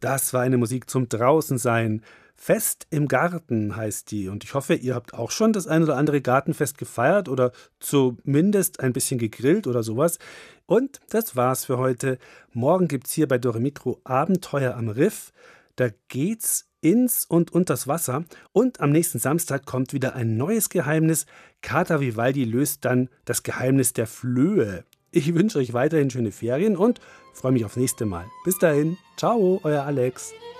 Das war eine Musik zum Draußensein. Fest im Garten heißt die. Und ich hoffe, ihr habt auch schon das ein oder andere Gartenfest gefeiert oder zumindest ein bisschen gegrillt oder sowas. Und das war's für heute. Morgen gibt's hier bei Dore Abenteuer am Riff. Da geht's ins und unters Wasser. Und am nächsten Samstag kommt wieder ein neues Geheimnis. Kater Vivaldi löst dann das Geheimnis der Flöhe. Ich wünsche euch weiterhin schöne Ferien und freue mich aufs nächste Mal. Bis dahin, ciao, euer Alex.